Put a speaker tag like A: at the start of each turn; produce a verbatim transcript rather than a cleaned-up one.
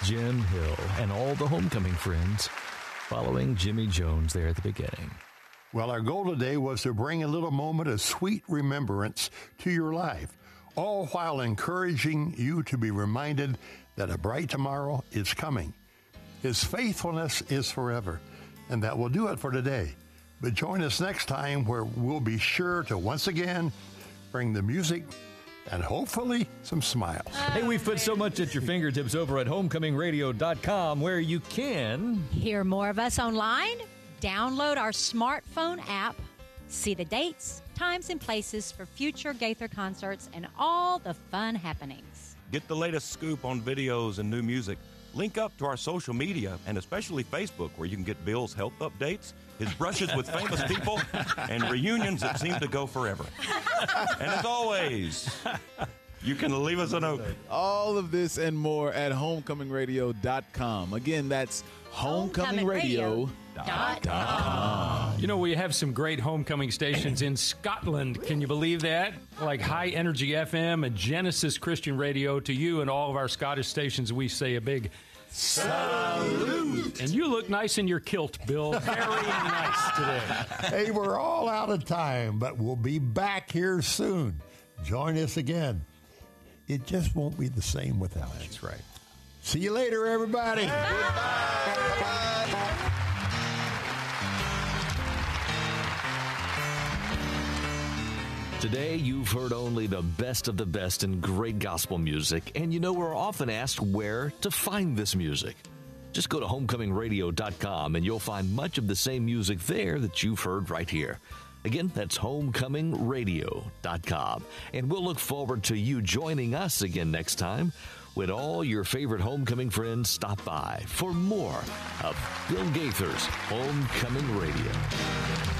A: Jim Hill and all the homecoming friends following Jimmy Jones there at the beginning.
B: Well, our goal today was to bring a little moment of sweet remembrance to your life, all while encouraging you to be reminded that a bright tomorrow is coming. His faithfulness is forever, and that will do it for today. But join us next time where we'll be sure to once again bring the music and hopefully some smiles.
A: Hey, we've put so much at your fingertips over at homecoming radio dot com where you can
C: hear more of us online, download our smartphone app, see the dates, times, and places for future Gaither concerts and all the fun happenings.
D: Get the latest scoop on videos and new music. Link up to our social media, and especially Facebook, where you can get Bill's health updates, his brushes with famous people, and reunions that seem to go forever. And as always, you can leave us a note.
E: All of this and more at homecoming radio dot com. Again, that's homecoming radio dot com.
F: You know, we have some great homecoming stations in Scotland. Can you believe that? Like High Energy F M and Genesis Christian Radio. To you and all of our Scottish stations, we say a big salute. And you look nice in your kilt, Bill. Very nice today.
B: Hey, we're all out of time, but we'll be back here soon. Join us again. It just won't be the same without you.
A: That's right.
B: See you later, everybody.
A: Today, you've heard only the best of the best in great gospel music, and you know we're often asked where to find this music. Just go to homecoming radio dot com, and you'll find much of the same music there that you've heard right here. Again, that's homecoming radio dot com, and we'll look forward to you joining us again next time when all your favorite homecoming friends stop by for more of Bill Gaither's Homecoming Radio.